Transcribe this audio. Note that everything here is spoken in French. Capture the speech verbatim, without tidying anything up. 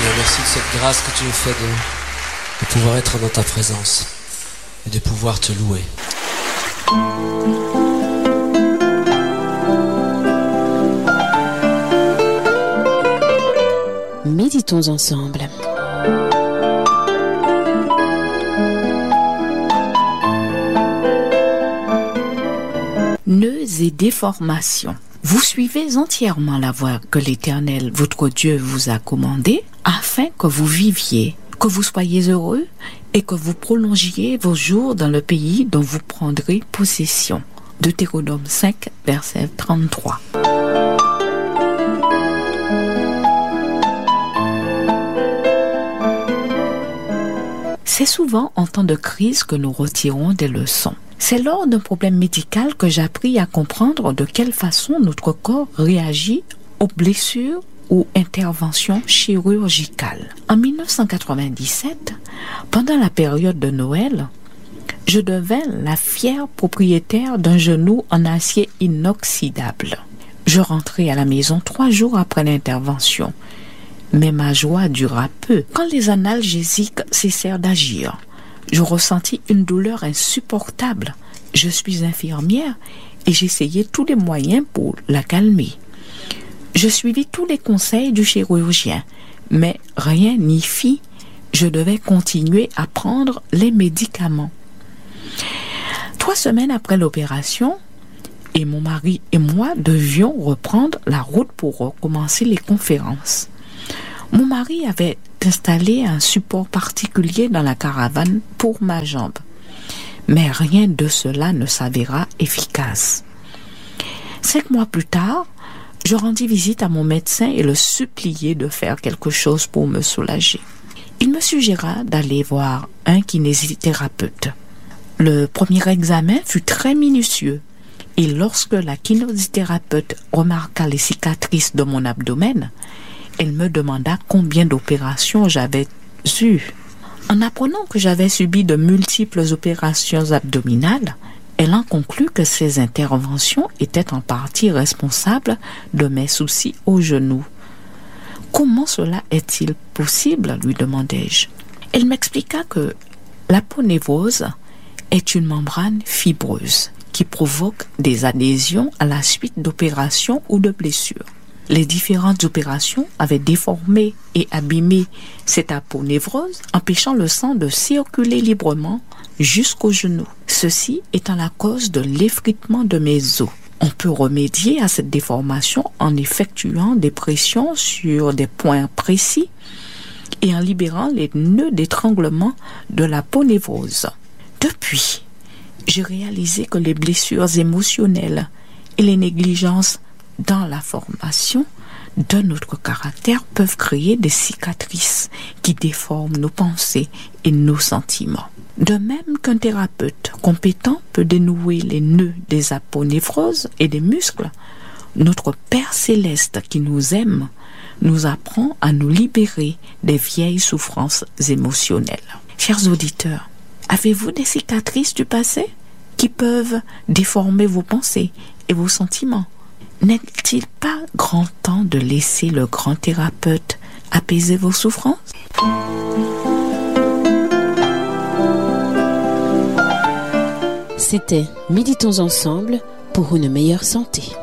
Seigneur, merci de cette grâce que tu nous fais de, de pouvoir être dans ta présence et de pouvoir te louer. Méditons ensemble. Nœuds et déformations. Vous suivez entièrement la voie que l'Éternel, votre Dieu, vous a commandée, afin que vous viviez, que vous soyez heureux et que vous prolongiez vos jours dans le pays dont vous prendrez possession. Deutéronome cinq, verset trente-trois. C'est souvent en temps de crise que nous retirons des leçons. C'est lors d'un problème médical que j'ai appris à comprendre de quelle façon notre corps réagit aux blessures ou interventions chirurgicales. En dix-neuf cent quatre-vingt-dix-sept, pendant la période de Noël, je devins la fière propriétaire d'un genou en acier inoxydable. Je rentrai à la maison trois jours après l'intervention, mais ma joie dura peu. Quand les analgésiques cessèrent d'agir, je ressentis une douleur insupportable. Je suis infirmière et j'essayais tous les moyens pour la calmer. Je suivis tous les conseils du chirurgien, mais rien n'y fit. Je devais continuer à prendre les médicaments. Trois semaines après l'opération, et mon mari et moi devions reprendre la route pour recommencer les conférences. Mon mari avait installé un support particulier dans la caravane pour ma jambe, mais rien de cela ne s'avéra efficace. Cinq mois plus tard, je rendis visite à mon médecin et le suppliai de faire quelque chose pour me soulager. Il me suggéra d'aller voir un kinésithérapeute. Le premier examen fut très minutieux et lorsque la kinésithérapeute remarqua les cicatrices de mon abdomen, elle me demanda combien d'opérations j'avais eues. En apprenant que j'avais subi de multiples opérations abdominales, elle en conclut que ces interventions étaient en partie responsables de mes soucis au genou. « Comment cela est-il possible ?» lui demandai-je. Elle m'expliqua que l'aponévrose est une membrane fibreuse qui provoque des adhésions à la suite d'opérations ou de blessures. Les différentes opérations avaient déformé et abîmé cette aponévrose, empêchant le sang de circuler librement jusqu'au genou. Ceci étant la cause de l'effritement de mes os. On peut remédier à cette déformation en effectuant des pressions sur des points précis et en libérant les nœuds d'étranglement de l'aponévrose. Depuis, j'ai réalisé que les blessures émotionnelles et les négligences dans la formation de notre caractère peuvent créer des cicatrices qui déforment nos pensées et nos sentiments. De même qu'un thérapeute compétent peut dénouer les nœuds des aponévroses et des muscles, notre Père Céleste qui nous aime nous apprend à nous libérer des vieilles souffrances émotionnelles. Chers auditeurs, avez-vous des cicatrices du passé qui peuvent déformer vos pensées et vos sentiments? N'est-il pas grand temps de laisser le grand thérapeute apaiser vos souffrances? C'était Méditons ensemble pour une meilleure santé.